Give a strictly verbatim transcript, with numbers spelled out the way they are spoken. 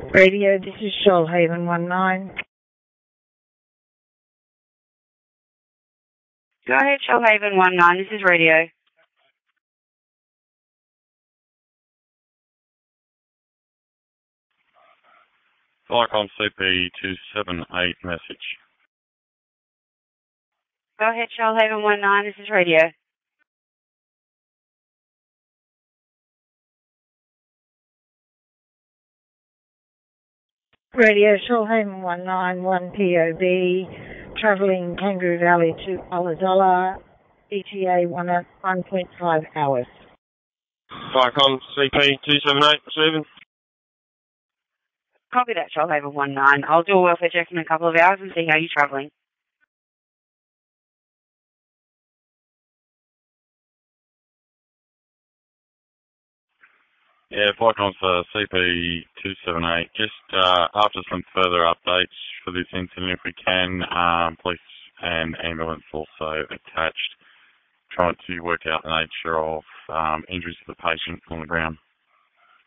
Radio, this is Shoalhaven one nine. Go ahead, Shoalhaven one nine. This is radio. Viacom C P two seven eight message. Go ahead, Shoalhaven one nine. This is radio. Radio, Shoalhaven one nine one P O B, travelling Kangaroo Valley to Ulladulla, E T A one point five hours. Viacom C P two seven eight, receiving. Copy that, Shoalhaven one nine. I'll do a welfare check in a couple of hours and see how you're travelling. Yeah, Viacom for C P two seven eight. Just uh, after some further updates for this incident, if we can, um, police and ambulance also attached, trying to work out the nature of um, injuries to the patient on the ground.